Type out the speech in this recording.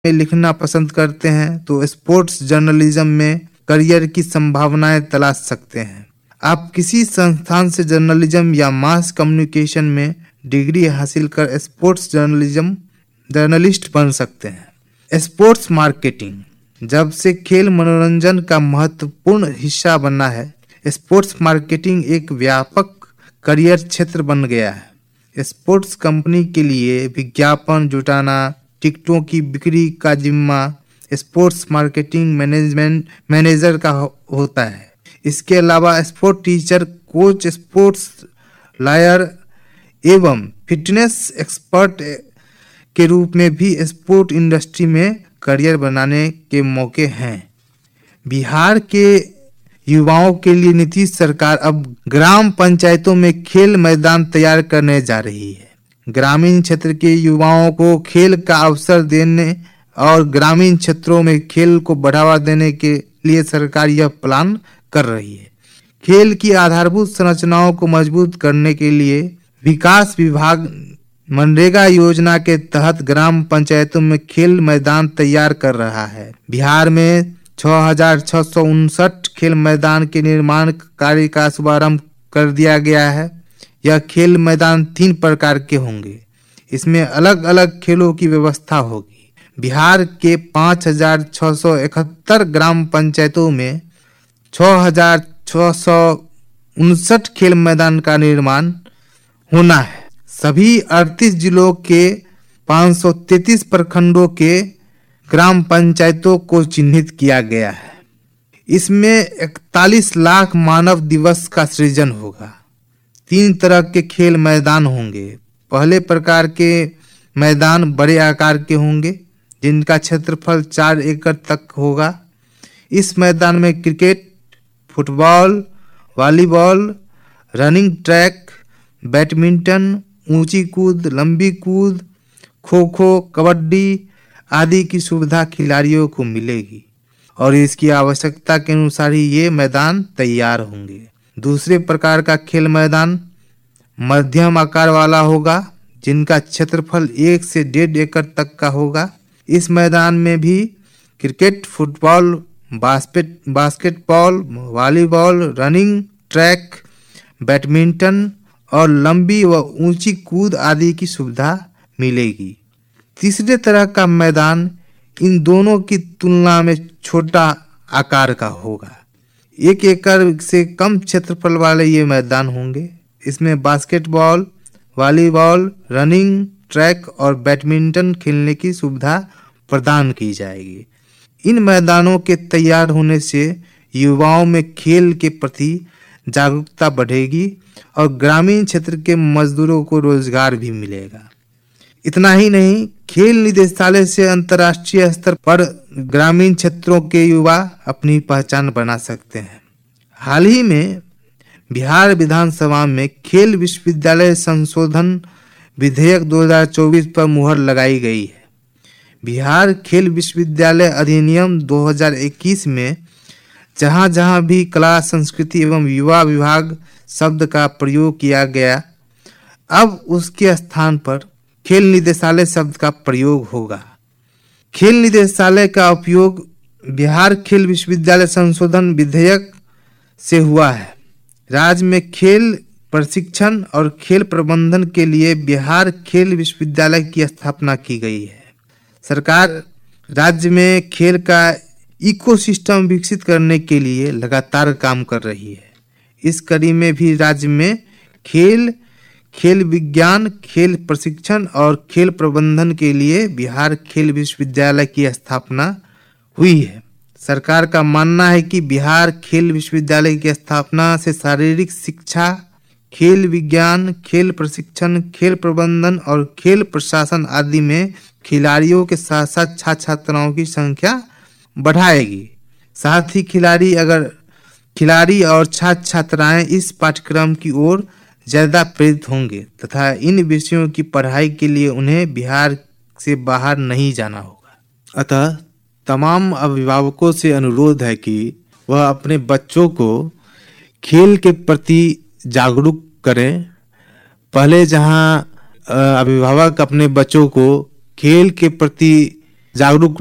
में लिखना पसंद करते हैं तो स्पोर्ट्स जर्नलिज्म में करियर की संभावनाएं तलाश सकते हैं। आप किसी संस्थान से जर्नलिज्म या मास कम्युनिकेशन में डिग्री हासिल कर स्पोर्ट्स जर्नलिस्ट बन सकते हैं। स्पोर्ट्स मार्केटिंग जब से खेल मनोरंजन का महत्वपूर्ण हिस्सा बना है, स्पोर्ट्स मार्केटिंग एक व्यापक करियर क्षेत्र बन गया है। स्पोर्ट्स कंपनी के लिए विज्ञापन जुटाना, टिकटों की बिक्री का जिम्मा स्पोर्ट्स मार्केटिंग मैनेजर का होता है। इसके अलावा sport teacher, coach, sports lawyer एवं फिटनेस एक्सपर्ट के रूप में भी स्पोर्ट इंडस्ट्री में करियर बनाने के मौके हैं। बिहार के युवाओं के लिए नीतीश सरकार अब ग्राम पंचायतों में खेल मैदान तैयार करने जा रही है। ग्रामीण क्षेत्र के युवाओं को खेल का अवसर देने और ग्रामीण क्षेत्रों में खेल को बढ़ावा देने के लिए सरकार यह प्लान कर रही है। खेल की आधारभूत संरचनाओं को मजबूत करने के लिए विकास विभाग मनरेगा योजना के तहत ग्राम पंचायतों में खेल मैदान तैयार कर रहा है। बिहार में 6,659 खेल मैदान के निर्माण कार्य का शुभारंभ कर दिया गया है। यह खेल मैदान 3 प्रकार के होंगे। इसमें अलग अलग खेलों की व्यवस्था होगी। बिहार के 5,671 ग्राम पंचायतों में 6,659 खेल मैदान का निर्माण होना है। सभी 38 जिलों के 533 प्रखंडों के ग्राम पंचायतों को चिन्हित किया गया है। इसमें 41 लाख मानव दिवस का सृजन होगा। 3 तरह के खेल मैदान होंगे। पहले प्रकार के मैदान बड़े आकार के होंगे, जिनका क्षेत्रफल 4 एकड़ तक होगा। इस मैदान में cricket, football, volleyball, running track, badminton, ऊंची कूद, लंबी कूद, खो खो, कबड्डी आदि की सुविधा खिलाड़ियों को मिलेगी और इसकी आवश्यकता के अनुसार ही ये मैदान तैयार होंगे। दूसरे प्रकार का खेल मैदान मध्यम आकार वाला होगा, जिनका क्षेत्रफल 1 से 1.5 एकड़ तक का होगा। इस मैदान में भी cricket, football, basketball, volleyball, running track, badminton और लंबी व ऊंची कूद आदि की सुविधा मिलेगी। तीसरे तरह का मैदान इन दोनों की तुलना में छोटा आकार का होगा। 1 एकड़ से कम क्षेत्रफल वाले ये मैदान होंगे। इसमें बास्केटबॉल, वॉलीबॉल, रनिंग ट्रैक और बैडमिंटन खेलने की सुविधा प्रदान की जाएगी। इन मैदानों के तैयार होने से युवाओं में खेल के प्रति जागरूकता बढ़ेगी और ग्रामीण क्षेत्र के मजदूरों को रोजगार भी मिलेगा। इतना ही नहीं, खेल निदेशालय से अंतर्राष्ट्रीय स्तर पर ग्रामीण क्षेत्रों के युवा अपनी पहचान बना सकते हैं। हाल ही में बिहार विधानसभा में खेल विश्वविद्यालय संशोधन विधेयक 2024 पर मुहर लगाई गई है। बिहार खेल विश्वविद्यालय अधिनियम 2021 में जहां जहां भी कला, संस्कृति एवं युवा विभाग शब्द का प्रयोग किया गया, अब उसके स्थान पर खेल निदेशालय शब्द का प्रयोग होगा। खेल निदेशालय का उपयोग बिहार खेल विश्वविद्यालय संशोधन विधेयक से हुआ है। राज्य में खेल प्रशिक्षण और खेल प्रबंधन के लिए बिहार खेल विश्वविद्यालय की स्थापना की गई है। सरकार राज्य में खेल का इकोसिस्टम विकसित करने के लिए लगातार काम कर रही है। इस कड़ी में भी राज्य में खेल विज्ञान, खेल प्रशिक्षण और खेल प्रबंधन के लिए बिहार खेल विश्वविद्यालय की स्थापना हुई है। सरकार का मानना है कि बिहार खेल विश्वविद्यालय की स्थापना से शारीरिक शिक्षा, खेल विज्ञान, खेल प्रशिक्षण, खेल प्रबंधन और खेल प्रशासन आदि में खिलाड़ियों के साथ साथ छात्र छात्राओं की संख्या बढ़ाएगी। साथ ही खिलाड़ी और छात्र छात्राएं इस पाठ्यक्रम की ओर ज्यादा प्रेरित होंगे तथा इन विषयों की पढ़ाई के लिए उन्हें बिहार से बाहर नहीं जाना होगा। अतः तमाम अभिभावकों से अनुरोध है कि वह अपने बच्चों को खेल के प्रति जागरूक करें। पहले जहां अभिभावक अपने बच्चों को खेल के प्रति जागरूक